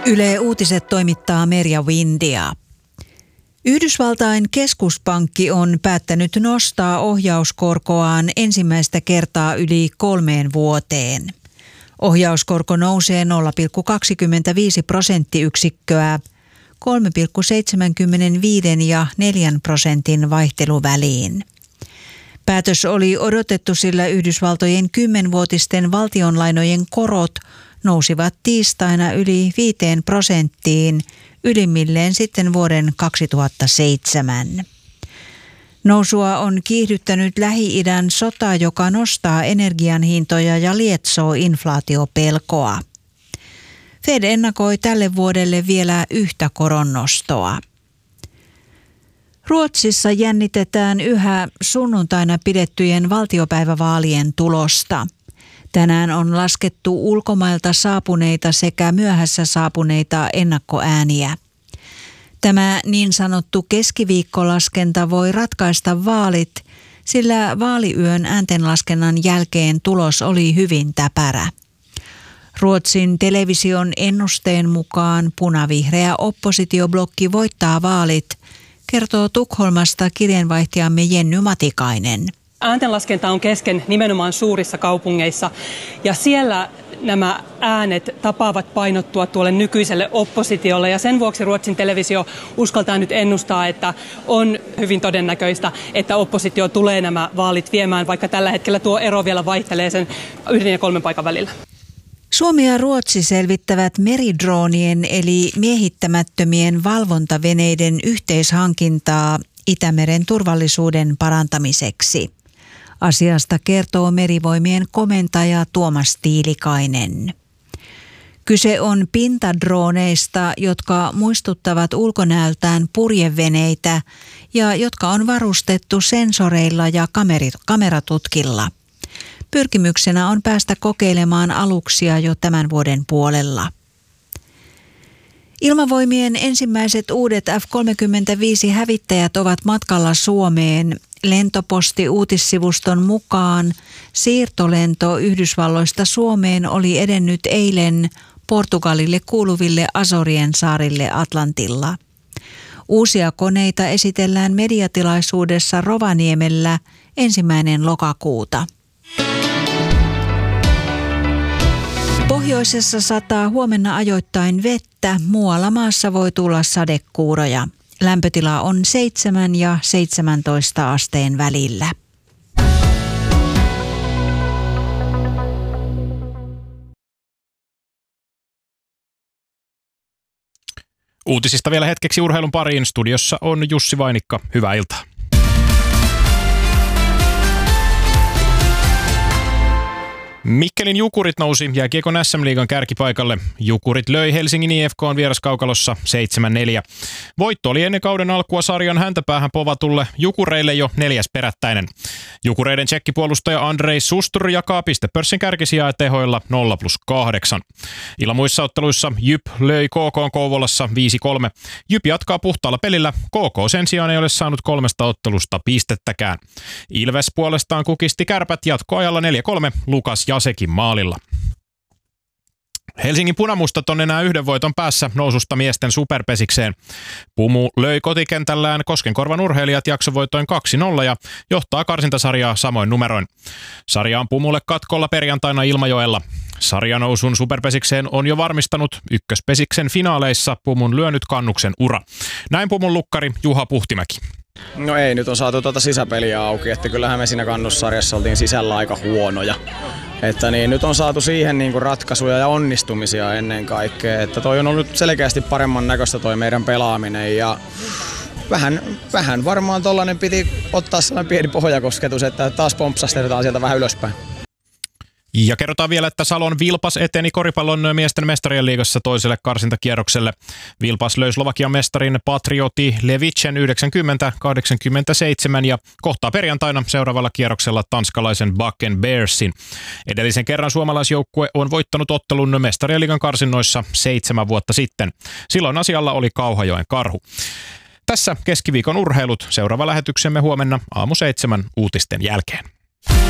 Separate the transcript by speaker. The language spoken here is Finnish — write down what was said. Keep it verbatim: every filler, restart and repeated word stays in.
Speaker 1: Yle Uutiset toimittaa Merja Windia. Yhdysvaltain keskuspankki on päättänyt nostaa ohjauskorkoaan ensimmäistä kertaa yli kolmeen vuoteen. Ohjauskorko nousee nolla pilkku kaksikymmentäviisi prosenttiyksikköä kolme pilkku seitsemänkymmentäviisi ja neljän prosentin vaihteluväliin. Päätös oli odotettu, sillä Yhdysvaltojen kymmenvuotisten valtionlainojen korot nousivat tiistaina yli viiteen prosenttiin, ylimmilleen sitten vuoden kaksituhattaseitsemän. Nousua on kiihdyttänyt Lähi-idän sota, joka nostaa energian hintoja ja lietsoo inflaatiopelkoa. Fed ennakoi tälle vuodelle vielä yhtä koronnostoa. Ruotsissa jännitetään yhä sunnuntaina pidettyjen valtiopäivävaalien tulosta. Tänään on laskettu ulkomailta saapuneita sekä myöhässä saapuneita ennakkoääniä. Tämä niin sanottu keskiviikkolaskenta voi ratkaista vaalit, sillä vaaliyön ääntenlaskennan jälkeen tulos oli hyvin täpärä. Ruotsin television ennusteen mukaan punavihreä oppositioblokki voittaa vaalit, kertoo Tukholmasta kirjeenvaihtajamme Jenny Matikainen.
Speaker 2: Ääntenlaskenta on kesken nimenomaan suurissa kaupungeissa ja siellä nämä äänet tapaavat painottua tuolle nykyiselle oppositiolle ja sen vuoksi Ruotsin televisio uskaltaa nyt ennustaa, että on hyvin todennäköistä, että oppositio tulee nämä vaalit viemään, vaikka tällä hetkellä tuo ero vielä vaihtelee sen yhden ja kolmen paikan välillä.
Speaker 1: Suomi ja Ruotsi selvittävät meridroonien eli miehittämättömien valvontaveneiden yhteishankintaa Itämeren turvallisuuden parantamiseksi. Asiasta kertoo Merivoimien komentaja Tuomas Tiilikainen. Kyse on pintadrooneista, jotka muistuttavat ulkonäöltään purjeveneitä ja jotka on varustettu sensoreilla ja kameratutkilla. Pyrkimyksenä on päästä kokeilemaan aluksia jo tämän vuoden puolella. Ilmavoimien ensimmäiset uudet F kolmekymmentäviisi-hävittäjät ovat matkalla Suomeen. Lentoposti-uutissivuston mukaan siirtolento Yhdysvalloista Suomeen oli edennyt eilen Portugalille kuuluville Azorien saarille Atlantilla. Uusia koneita esitellään mediatilaisuudessa Rovaniemellä ensimmäinen lokakuuta. Pohjoisessa sataa huomenna ajoittain vettä, muualla maassa voi tulla sadekuuroja. Lämpötila on seitsemän ja seitsemäntoista asteen välillä.
Speaker 3: Uutisista vielä hetkeksi urheilun pariin. Studiossa on Jussi Vainikka. Hyvää iltaa. Mikkelin Jukurit nousi jääkiekon S M-liigan kärkipaikalle. Jukurit löi Helsingin I F K:n vieraskaukalossa seitsemän neljä. Voitto oli ennen kauden alkua sarjan häntäpäähän povatulle Jukureille jo neljäs perättäinen. Jukureiden tsekkipuolustaja Andrei Sustur jakaa pistepörssin kärkisijaa tehoilla nolla plus kahdeksan. Ilmuissa otteluissa Jyp löi K K:n Kouvolassa viisi kolme. Jyp jatkaa puhtaalla pelillä. K K sen sijaan ei ole saanut kolmesta ottelusta pistettäkään. Ilves puolestaan kukisti Kärpät jatkoajalla neljä kolme Lukas Jasekin maalilla. Helsingin punamustat on enää yhden voiton päässä noususta miesten superpesikseen. Pumu löi kotikentällään Koskenkorvan urheilijat jaksovoitoin kaksi nolla ja johtaa karsintasarjaa samoin numeroin. Sarja on Pumulle katkolla perjantaina Ilmajoella. Sarjanousun superpesikseen on jo varmistanut ykköspesiksen finaaleissa Pumun lyönyt kannuksen ura. Näin Pumun lukkari Juha Puhtimäki.
Speaker 4: No ei, nyt on saatu tuota sisäpeliä auki, että kyllähän me siinä kannussarjassa oltiin sisällä aika huonoja. Että niin, nyt on saatu siihen niin kuin ratkaisuja ja onnistumisia ennen kaikkea, että toi on ollut selkeästi paremman näköistä toi meidän pelaaminen ja vähän, vähän varmaan tollanen piti ottaa sellainen pieni pohjakosketus, että taas pompsastetaan sieltä vähän ylöspäin.
Speaker 3: Ja kerrotaan vielä, että Salon Vilpas eteni koripallon miesten mestarien liigassa toiselle karsintakierrokselle. Vilpas löi Slovakian mestarin Patrioti Levicen yhdeksänkymmentä kahdeksankymmentäseitsemän ja kohtaa perjantaina seuraavalla kierroksella tanskalaisen Bakken Bearsin. Edellisen kerran suomalaisjoukkue on voittanut ottelun mestarien liigan karsinnoissa seitsemän vuotta sitten. Silloin asialla oli Kauhajoen Karhu. Tässä keskiviikon urheilut. Seuraava lähetyksemme huomenna aamu seitsemän uutisten jälkeen.